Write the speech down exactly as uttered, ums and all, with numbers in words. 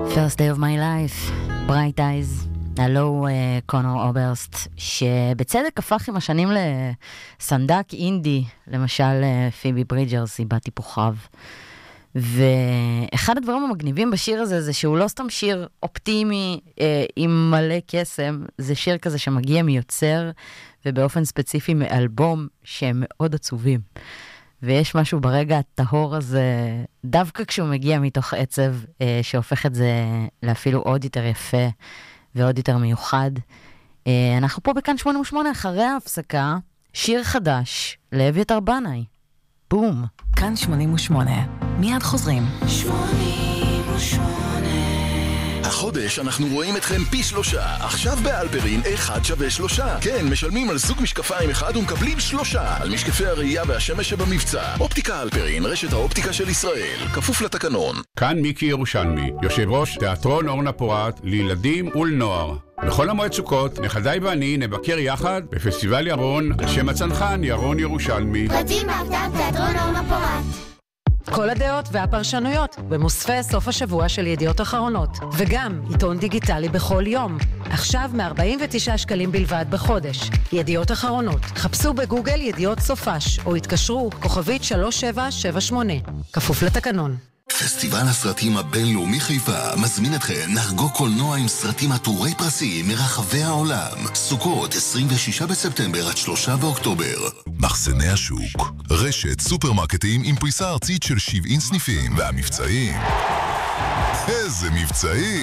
First Day of My Life, Bright Eyes, הלו קונור אוברסט, שבצדק הפך עם השנים לסנדק אינדי, למשל פיבי ברידג'רס, היא בת טיפוחיו. ואחד הדברים המגניבים בשיר הזה, זה שהוא לא סתם שיר אופטימי אה, עם מלא קסם, זה שיר כזה שמגיע מיוצר, ובאופן ספציפי מאלבום שהם מאוד עצובים. ויש משהו ברגע הטהור הזה, דווקא כשהוא מגיע מתוך עצב, אה, שהופך את זה לאפילו עוד יותר יפה, ועוד יותר מיוחד. אה, אנחנו פה בכאן שמונים ושמונה, אחרי ההפסקה, שיר חדש, לאביתר בנאי. בום. כאן שמונים ושמונה, מיד חוזרים. שמונים ושמונה. החודש אנחנו רואים אתכם פי שלושה. עכשיו באלפרין אחד שווה שלושה. כן, משלמים על סוג משקפיים אחד ומקבלים שלושה. על משקפי הראייה והשמש שבמבצע. אופטיקה אלפרין, רשת האופטיקה של ישראל. כפוף לתקנון. כאן מיקי ירושלמי, יושב ראש תיאטרון אורנה פורת לילדים ולנוער. בכל המועד סוכות, נכדיי ואני נבקר יחד בפסטיבל ירון, על שם הצנחן ירון ירושלמי. פרטים באתר תיאטרון אורנה פורת. כל הדעות והפרשנויות במוספי סוף השבוע של ידיעות אחרונות, וגם עיתון דיגיטלי בכל יום. עכשיו מ-ארבעים ותשעה שקלים בלבד בחודש. ידיעות אחרונות. חפשו בגוגל ידיעות סופש, או התקשרו כוכבית שלוש שבע שבע שמונה. כפוף לתקנון. פסטיבל הסרטים הבינלאומי חיפה מזמין אתכם לחגוג קולנוע עם סרטים עטורי פרסים מרחבי העולם. סוכות עשרים ושישה בספטמבר עד שלושה באוקטובר. מחסני השוק, רשת סופרמרקטים עם פריסה ארצית של שבעים סניפים, והמבצעים, איזה מבצעים!